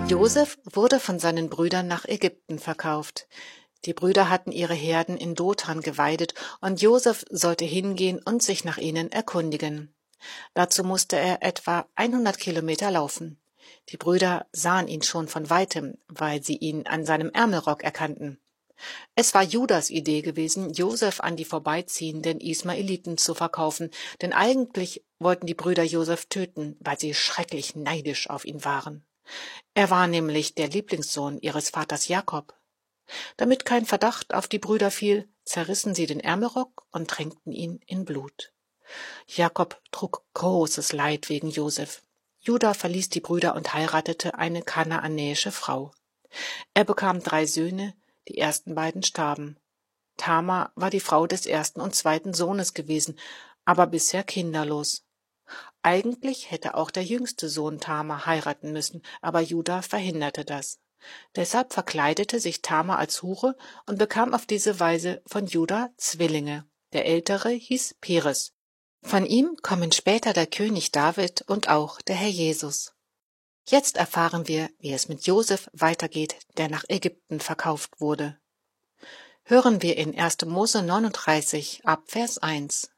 Josef wurde von seinen Brüdern nach Ägypten verkauft. Die Brüder hatten ihre Herden in Dothan geweidet, und Josef sollte hingehen und sich nach ihnen erkundigen. Dazu musste er etwa 100 Kilometer laufen. Die Brüder sahen ihn schon von weitem, weil sie ihn an seinem Ärmelrock erkannten. Es war Judas Idee gewesen, Josef an die vorbeiziehenden Ismaeliten zu verkaufen, denn eigentlich wollten die Brüder Josef töten, weil sie schrecklich neidisch auf ihn waren. Er war nämlich der Lieblingssohn ihres Vaters Jakob. Damit kein Verdacht auf die Brüder fiel, zerrissen sie den Ärmelrock und tränkten ihn in Blut. Jakob trug großes Leid wegen Josef. Juda verließ die Brüder und heiratete eine kanaanäische Frau. Er bekam 3 Söhne, die ersten beiden starben. Tamar war die Frau des ersten und zweiten Sohnes gewesen, aber bisher kinderlos. Eigentlich hätte auch der jüngste Sohn Tamar heiraten müssen, aber Juda verhinderte das. Deshalb verkleidete sich Tamar als Hure und bekam auf diese Weise von Juda Zwillinge. Der ältere hieß Peres. Von ihm kommen später der König David und auch der Herr Jesus. Jetzt erfahren wir, wie es mit Josef weitergeht, der nach Ägypten verkauft wurde. Hören wir in 1. Mose 39 ab Vers 1.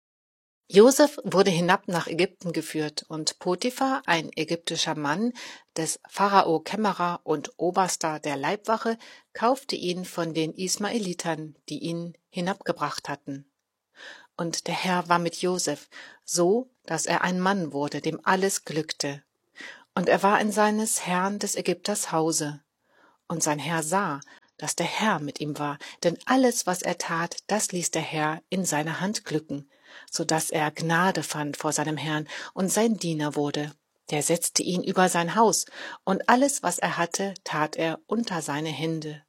Josef wurde hinab nach Ägypten geführt, und Potiphar, ein ägyptischer Mann, des Pharao Kämmerer und Oberster der Leibwache, kaufte ihn von den Ismaelitern, die ihn hinabgebracht hatten. Und der Herr war mit Josef, so, dass er ein Mann wurde, dem alles glückte. Und er war in seines Herrn des Ägypters Hause. Und sein Herr sah, dass der Herr mit ihm war, denn alles, was er tat, das ließ der Herr in seiner Hand glücken, so dass er Gnade fand vor seinem Herrn und sein Diener wurde. Der setzte ihn über sein Haus, und alles, was er hatte, tat er unter seine Hände.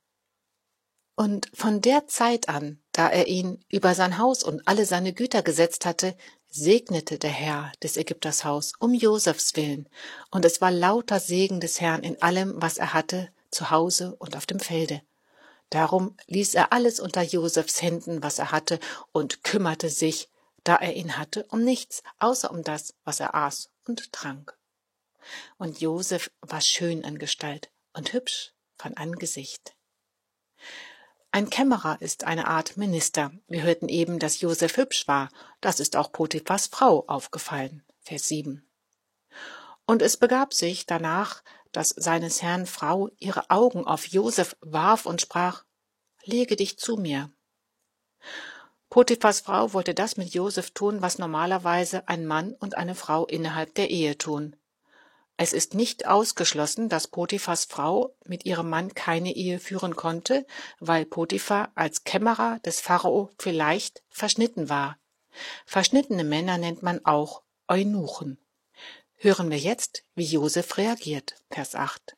Und von der Zeit an, da er ihn über sein Haus und alle seine Güter gesetzt hatte, segnete der Herr des Ägypters Haus um Josefs willen, und es war lauter Segen des Herrn in allem, was er hatte, zu Hause und auf dem Felde. Darum ließ er alles unter Josefs Händen, was er hatte, und kümmerte sich, da er ihn hatte, um nichts, außer um das, was er aß und trank. Und Josef war schön an Gestalt und hübsch von Angesicht. Ein Kämmerer ist eine Art Minister. Wir hörten eben, dass Josef hübsch war. Das ist auch Potiphars Frau aufgefallen. Vers 7. Und es begab sich danach, dass seines Herrn Frau ihre Augen auf Josef warf und sprach: Lege dich zu mir. Potiphars Frau wollte das mit Josef tun, was normalerweise ein Mann und eine Frau innerhalb der Ehe tun. Es ist nicht ausgeschlossen, dass Potiphars Frau mit ihrem Mann keine Ehe führen konnte, weil Potiphar als Kämmerer des Pharao vielleicht verschnitten war. Verschnittene Männer nennt man auch Eunuchen. Hören wir jetzt, wie Josef reagiert. Vers 8.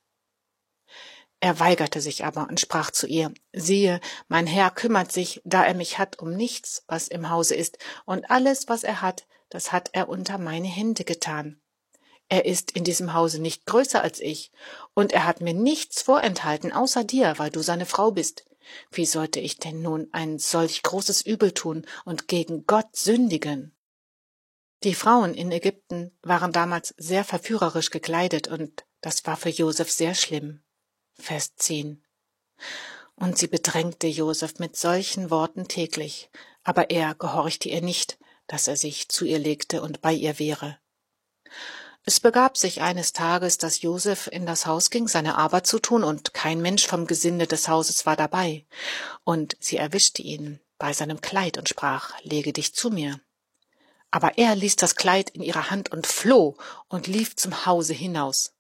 Er weigerte sich aber und sprach zu ihr: Siehe, mein Herr kümmert sich, da er mich hat, um nichts, was im Hause ist, und alles, was er hat, das hat er unter meine Hände getan. Er ist in diesem Hause nicht größer als ich, und er hat mir nichts vorenthalten, außer dir, weil du seine Frau bist. Wie sollte ich denn nun ein solch großes Übel tun und gegen Gott sündigen? Die Frauen in Ägypten waren damals sehr verführerisch gekleidet, und das war für Josef sehr schlimm. Vers 10. Und sie bedrängte Josef mit solchen Worten täglich, aber er gehorchte ihr nicht, dass er sich zu ihr legte und bei ihr wäre. Es begab sich eines Tages, dass Josef in das Haus ging, seine Arbeit zu tun, und kein Mensch vom Gesinde des Hauses war dabei. Und sie erwischte ihn bei seinem Kleid und sprach: Lege dich zu mir. Aber er ließ das Kleid in ihrer Hand und floh und lief zum Hause hinaus.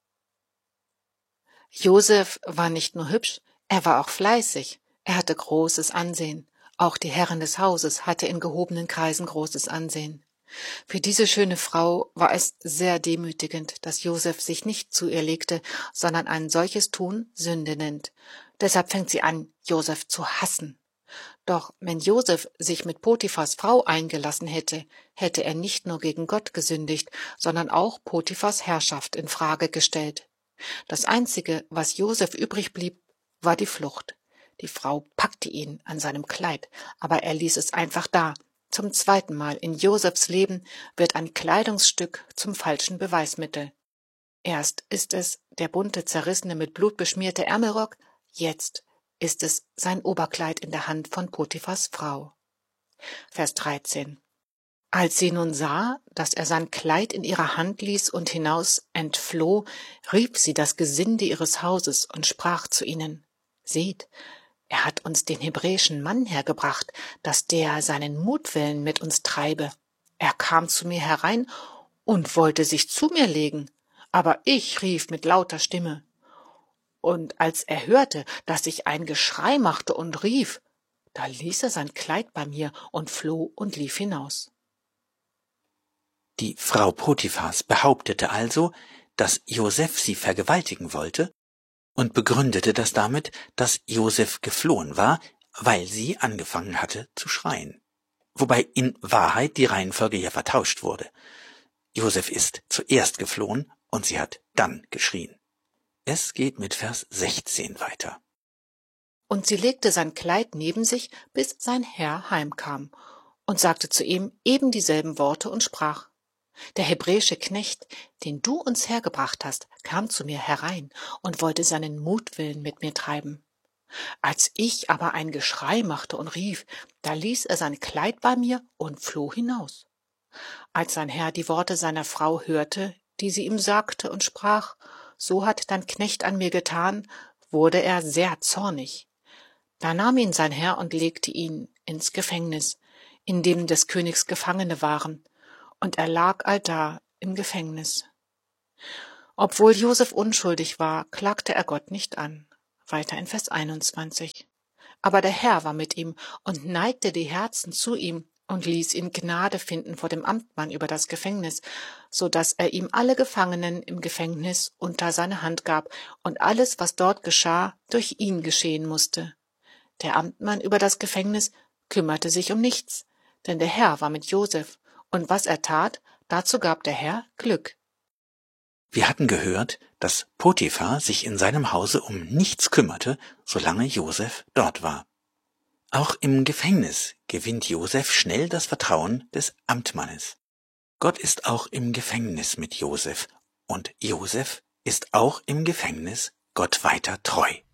Josef war nicht nur hübsch, er war auch fleißig. Er hatte großes Ansehen. Auch die Herren des Hauses hatte in gehobenen Kreisen großes Ansehen. Für diese schöne Frau war es sehr demütigend, dass Josef sich nicht zu ihr legte, sondern ein solches Tun Sünde nennt. Deshalb fängt sie an, Josef zu hassen. Doch wenn Josef sich mit Potiphars Frau eingelassen hätte, hätte er nicht nur gegen Gott gesündigt, sondern auch Potiphars Herrschaft in Frage gestellt. Das Einzige, was Josef übrig blieb, war die Flucht. Die Frau packte ihn an seinem Kleid, aber er ließ es einfach da. Zum zweiten Mal in Josefs Leben wird ein Kleidungsstück zum falschen Beweismittel. Erst ist es der bunte, zerrissene, mit Blut beschmierte Ärmelrock, jetzt ist es sein Oberkleid in der Hand von Potiphas Frau. Vers 13. Als sie nun sah, dass er sein Kleid in ihrer Hand ließ und hinaus entfloh, rief sie das Gesinde ihres Hauses und sprach zu ihnen: Seht, er hat uns den hebräischen Mann hergebracht, dass der seinen Mutwillen mit uns treibe. Er kam zu mir herein und wollte sich zu mir legen, aber ich rief mit lauter Stimme. Und als er hörte, dass ich ein Geschrei machte und rief, da ließ er sein Kleid bei mir und floh und lief hinaus. Die Frau Potiphars behauptete also, dass Josef sie vergewaltigen wollte und begründete das damit, dass Josef geflohen war, weil sie angefangen hatte zu schreien. Wobei in Wahrheit die Reihenfolge ja vertauscht wurde. Josef ist zuerst geflohen und sie hat dann geschrien. Es geht mit Vers 16 weiter. Und sie legte sein Kleid neben sich, bis sein Herr heimkam, und sagte zu ihm eben dieselben Worte und sprach: Der hebräische Knecht, den du uns hergebracht hast, kam zu mir herein und wollte seinen Mutwillen mit mir treiben. Als ich aber ein Geschrei machte und rief, da ließ er sein Kleid bei mir und floh hinaus. Als sein Herr die Worte seiner Frau hörte, die sie ihm sagte, und sprach: So hat dein Knecht an mir getan, wurde er sehr zornig. Da nahm ihn sein Herr und legte ihn ins Gefängnis, in dem des Königs Gefangene waren, und er lag allda im Gefängnis. Obwohl Josef unschuldig war, klagte er Gott nicht an. Weiter in Vers 21. Aber der Herr war mit ihm und neigte die Herzen zu ihm und ließ ihn Gnade finden vor dem Amtmann über das Gefängnis, so dass er ihm alle Gefangenen im Gefängnis unter seine Hand gab und alles, was dort geschah, durch ihn geschehen musste. Der Amtmann über das Gefängnis kümmerte sich um nichts, denn der Herr war mit Josef, und was er tat, dazu gab der Herr Glück. Wir hatten gehört, dass Potiphar sich in seinem Hause um nichts kümmerte, solange Josef dort war. Auch im Gefängnis gewinnt Josef schnell das Vertrauen des Amtmannes. Gott ist auch im Gefängnis mit Josef und Josef ist auch im Gefängnis Gott weiter treu.